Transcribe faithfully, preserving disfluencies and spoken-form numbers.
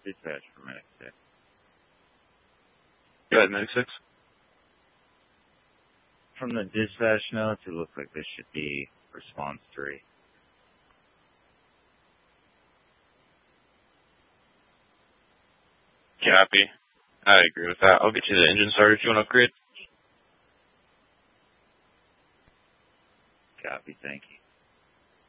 Dispatch for Medic six. Go ahead, Medic six. From the dispatch notes, it looks like this should be response three. Copy. I agree with that. I'll get you the engine started if you want to upgrade. Copy, thank you.